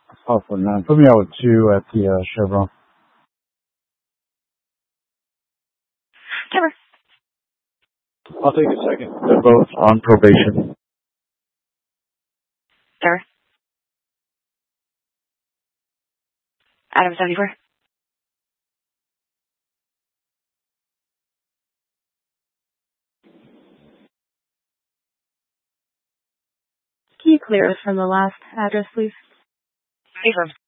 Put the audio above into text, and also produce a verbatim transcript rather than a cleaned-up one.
Five foot nine. Put me out with two at the uh, Chevron. Trevor. I'll take a second. They're both on probation. Trevor. Adam seventy-four. Can you clear us from the last address, please? Confirmed.